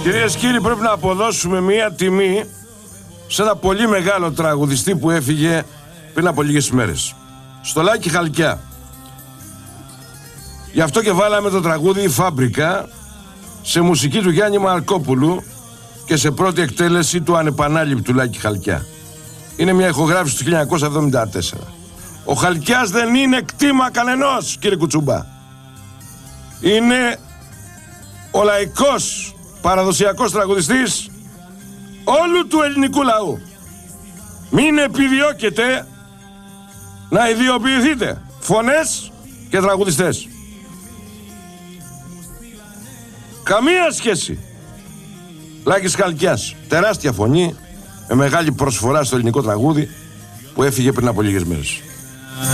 Κυρίες και κύριοι, πρέπει να αποδώσουμε μία τιμή σε ένα πολύ μεγάλο τραγουδιστή που έφυγε πριν από λίγες μέρες. Στο Λάκη Χαλκιά. Γι' αυτό και βάλαμε το τραγούδι «Η Φάμπρικα» σε μουσική του Γιάννη Μαρκόπουλου και σε πρώτη εκτέλεση του ανεπανάληπτου Λάκη Χαλκιά. Είναι μια ηχογράφηση του 1974. Ο Χαλκιάς δεν είναι κτήμα κανενός, κύριε Κουτσούμπα. Είναι ο λαϊκός παραδοσιακός τραγουδιστής όλου του ελληνικού λαού. Μην επιδιώκετε να ιδιοποιηθείτε φωνές και τραγουδιστές. Καμία σχέση. Λάκης Χαλκιάς, τεράστια φωνή, με μεγάλη προσφορά στο ελληνικό τραγούδι, που έφυγε πριν από λίγες μέρες.